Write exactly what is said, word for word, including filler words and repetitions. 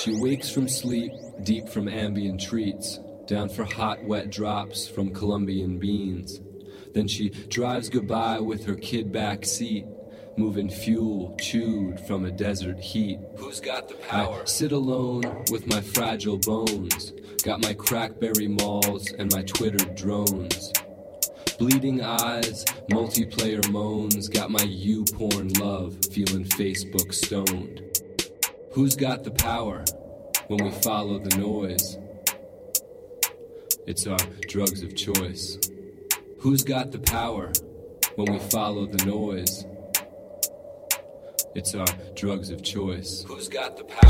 She wakes from sleep, deep from Ambien treats, down for hot, wet drops from Colombian beans. Then she drives goodbye with her kid back seat, moving fuel chewed from a desert heat. Who's got the power? I sit alone with my fragile bones, got my crackberry malls and my Twitter drones. Bleeding eyes, multiplayer moans, got my U-porn love, feeling Facebook stoned. Who's got the power when we follow the noise? It's our drugs of choice. Who's got the power when we follow the noise? It's our drugs of choice. Who's got the power?